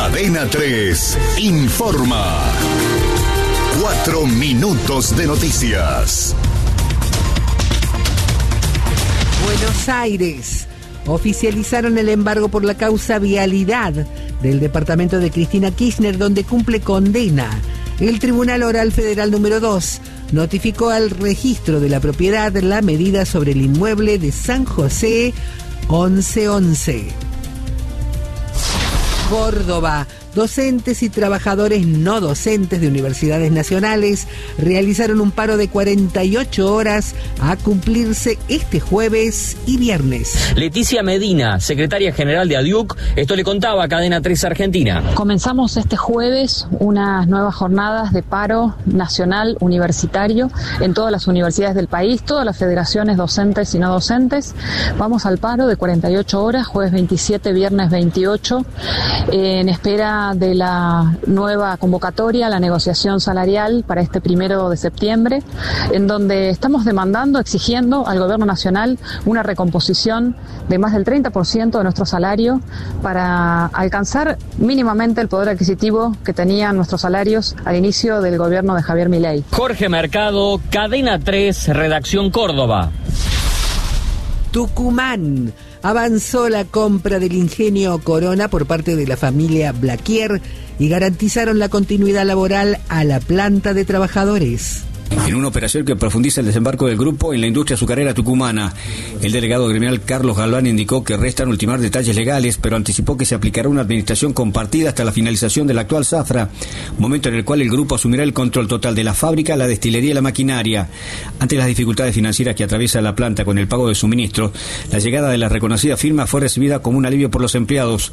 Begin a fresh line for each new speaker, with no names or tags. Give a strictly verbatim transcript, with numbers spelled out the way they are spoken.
Cadena tres informa. Cuatro minutos de noticias.
Buenos Aires. Oficializaron el embargo por la causa vialidad del departamento de Cristina Kirchner, donde cumple condena. El Tribunal Oral Federal número dos notificó al registro de la propiedad la medida sobre el inmueble de San José once once. Córdoba. Docentes y trabajadores no docentes de universidades nacionales realizaron un paro de cuarenta y ocho horas a cumplirse este jueves y viernes.
Leticia Medina, secretaria general de ADIUC, esto le contaba a Cadena tres Argentina.
Comenzamos este jueves unas nuevas jornadas de paro nacional universitario en todas las universidades del país, todas las federaciones docentes y no docentes. Vamos al paro de cuarenta y ocho horas, jueves veintisiete, viernes veintiocho, en espera de la nueva convocatoria, la negociación salarial para este primero de septiembre, en donde estamos demandando, exigiendo al gobierno nacional una recomposición de más del treinta por ciento de nuestro salario para alcanzar mínimamente el poder adquisitivo que tenían nuestros salarios al inicio del gobierno de Javier Milei.
Jorge Mercado, Cadena tres, Redacción Córdoba.
Tucumán. Avanzó la compra del ingenio Corona por parte de la familia Blaquier y garantizaron la continuidad laboral a la planta de trabajadores.
En una operación que profundiza el desembarco del grupo en la industria azucarera tucumana. El delegado gremial Carlos Galván indicó que restan ultimar detalles legales, pero anticipó que se aplicará una administración compartida hasta la finalización de la actual zafra, momento en el cual el grupo asumirá el control total de la fábrica, la destilería y la maquinaria. Ante las dificultades financieras que atraviesa la planta con el pago de suministros, la llegada de la reconocida firma fue recibida como un alivio por los empleados,